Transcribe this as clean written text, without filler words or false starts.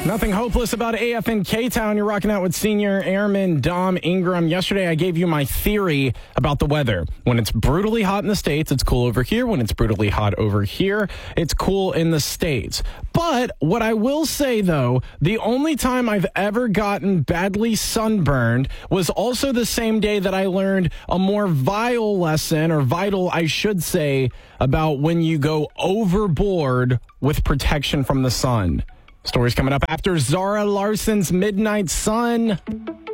Nothing hopeless about AF in K-Town. You're rocking out with Senior Airman Dom Ingram. Yesterday, I gave you my theory about the weather. When it's brutally hot in the States, it's cool over here. When it's brutally hot over here, it's cool in the States. But what I will say, though, the only time I've ever gotten badly sunburned was also the same day that I learned a more vital lesson, or vital, I should say, about when you go overboard with protection from the sun. Stories coming up after Zara Larson's Midnight Sun.